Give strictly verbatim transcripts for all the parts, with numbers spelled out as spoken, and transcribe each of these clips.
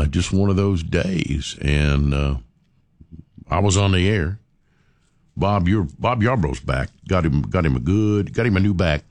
just one of those days. And uh, I was on the air. Bob, you're, Bob Yarbrough's back. Got him, got him a good, got him a new back.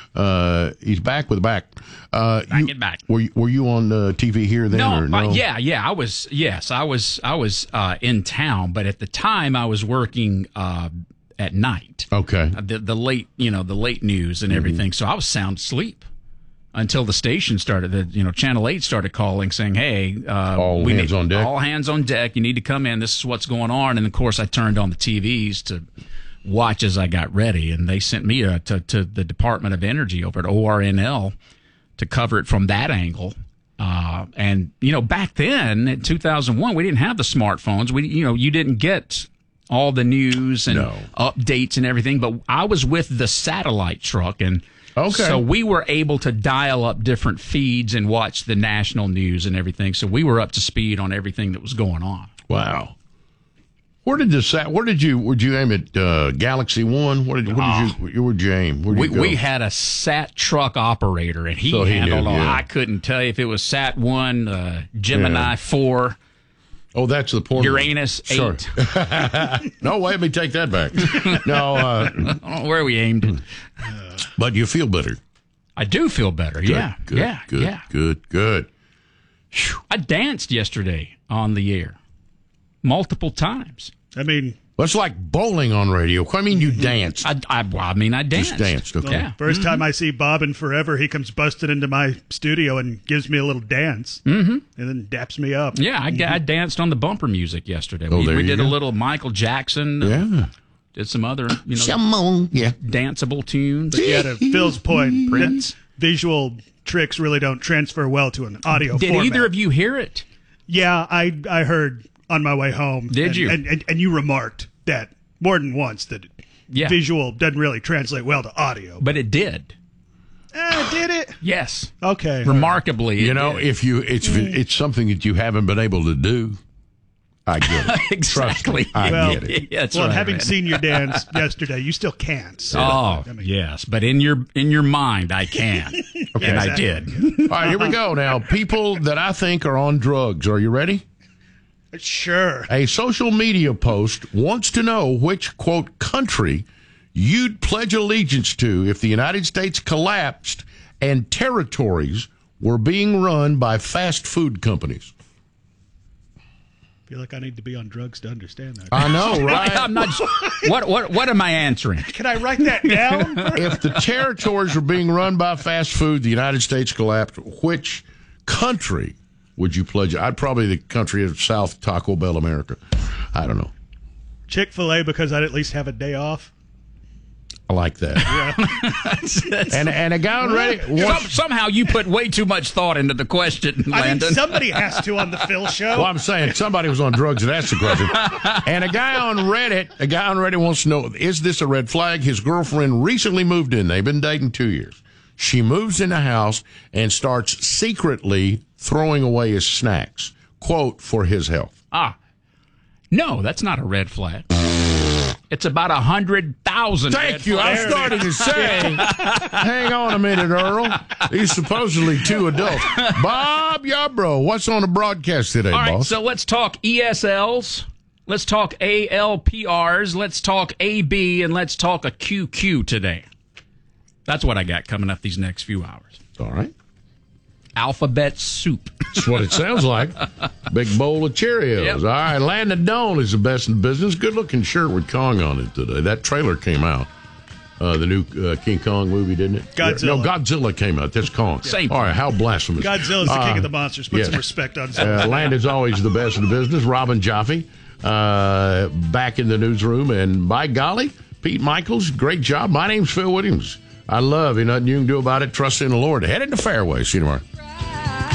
Uh, he's back with a back. Uh, back you, and back. Were you, were you on uh, T V here then? No, or no? Uh, yeah, yeah. I was. Yes, I was. I was uh, in town, but at the time I was working uh, at night. Okay. The the late, you know, the late news and everything. Mm-hmm. So I was sound asleep until the station started. The you know Channel eight started calling, saying, "Hey, uh, all we hands need, on deck. All hands on deck. You need to come in. This is what's going on." And of course, I turned on the T Vs to watch as I got ready, and they sent me uh, to to the Department of Energy over at O R N L to cover it from that angle. Uh, and you know, back then in two thousand one, we didn't have the smartphones. We, you know, you didn't get all the news and no. updates and everything. But I was with the satellite truck, and okay. so we were able to dial up different feeds and watch the national news and everything. So we were up to speed on everything that was going on. Wow. Where did this? Where did you? Would you aim at uh, Galaxy One? What did, where did you? Where did you aim? Where did we you go? we had a Sat truck operator, and he So he handled knew, all. yeah. I couldn't tell you if it was Sat One, uh, Gemini Yeah. Four, Oh, that's the point. Uranus Sorry. Eight. No, wait, let me take that back. No, uh, I don't know where we aimed it. but you feel better. I do feel better. Good, yeah, good, yeah, good, yeah. good, good. Whew. I danced yesterday on the air multiple times. I mean, That's like bowling on radio. I mean, you danced. I, I, well, I mean, I danced. Just danced, okay. Yeah. first time I see Bob in forever, he comes busting into my studio and gives me a little dance, mm-hmm. and then daps me up. Yeah, I, I danced on the bumper music yesterday. Oh, we there we you did go. a little Michael Jackson. uh, Yeah. Did some other, you know, Come on. Yeah. danceable tunes. But yeah, to Phil's point, Prince. visual tricks really don't transfer well to an audio Did format. either of you hear it? Yeah, I I heard on my way home. Did and, you? And, and, and you remarked that more than once that Yeah. visual doesn't really translate well to audio. But it did. Eh, did it? Yes. Okay. Remarkably, You it know, did. if you it's it's something that you haven't been able to do, I get it. exactly. Trust me, I Well, get it. Yeah, that's well, right, having man. seen your dance yesterday, you still can't. So, Oh, I mean, yes, but in your in your mind, I can, and I did. All right, here we go now. People that I think are on drugs. Are you ready? Sure. A social media post wants to know which, quote, country you'd pledge allegiance to if the United States collapsed and territories were being run by fast food companies. I feel like I need to be on drugs to understand that. I know, right? I'm not. What what what am I answering? Can I write that down? If the territories were being run by fast food, the United States collapsed, which country would you pledge? I'd probably the country of South Taco Bell America. I don't know. Chick-fil-A, because I'd at least have a day off. I like that. and and a guy on Reddit Some, wants, somehow you put way too much thought into the question, I mean, Landon. somebody has to on the Phil show. well, I'm saying somebody was on drugs and asked the question. And a guy on Reddit, a guy on Reddit wants to know, is this a red flag? His girlfriend recently moved in. They've been dating two years. She moves in the house and starts secretly throwing away his snacks, quote, for his health. ah, no, that's not a red flag. It's about a hundred thousand. Thank you. I started to say, hang on a minute, Earl. These supposedly two adults. Bob Yarbrough, what's on the broadcast today, All right, boss? so let's talk E S Ls. Let's talk A L P Rs. Let's talk A B, and let's talk a Q Q today. That's what I got coming up these next few hours. All right. Alphabet soup. That's what it sounds like. Big bowl of Cheerios. Yep. All right, Landon Doan is the best in the business. Good-looking shirt with Kong on it today. That trailer came out. Uh, the new uh, King Kong movie, didn't it? Godzilla. No, Godzilla came out. That's Kong. Same. All right, how blasphemous. Godzilla's the Uh, king of the monsters. Put yes. some respect on Uh, something. Landon's always the best in the business. Robin Jaffe uh, back in the newsroom. And by golly, Pete Michaels, great job. My name's Phil Williams. I love you. Nothing you can do about it. Trust in the Lord. Head into fairway. See you tomorrow.